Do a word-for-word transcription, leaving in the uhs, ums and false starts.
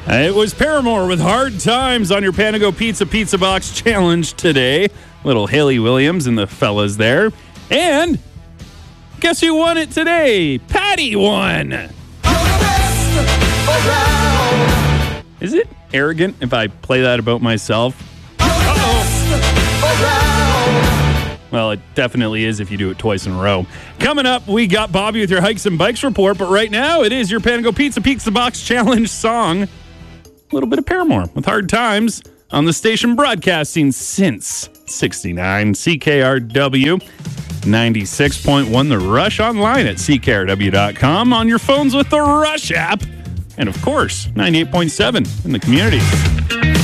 It was Paramore with Hard Times on your Panago Pizza Pizza Box Challenge today. Little Haley Williams and the fellas there. And guess who won it today? Patty won. Is it arrogant if I play that about myself? Uh-oh. Well, it definitely is if you do it twice in a row. Coming up, we got Bobby with your Hikes and Bikes report, but right now it is your Panago Pizza Pizza Box Challenge song. A little bit of Paramore with Hard Times on the station broadcasting since sixty-nine, C K R W ninety-six point one The Rush, online at C K R W dot com, on your phones with the Rush app, and of course, ninety-eight point seven in the community.